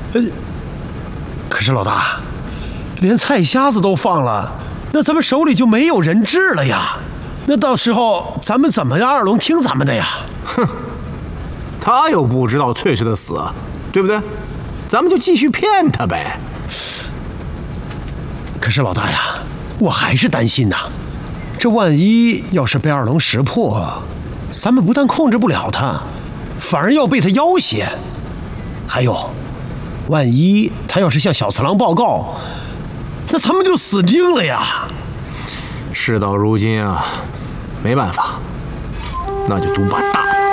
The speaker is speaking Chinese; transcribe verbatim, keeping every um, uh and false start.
呃，可是老大，连菜瞎子都放了，那咱们手里就没有人质了呀。那到时候咱们怎么让二龙听咱们的呀？ 哼，他又不知道翠翠的死，对不对？咱们就继续骗他呗。 可是老大呀，我还是担心呐。这万一要是被二龙识破，咱们不但控制不了他，反而要被他要挟。还有，万一他要是向小次郎报告，那咱们就死定了呀！ 事到如今啊，没办法，那就赌把大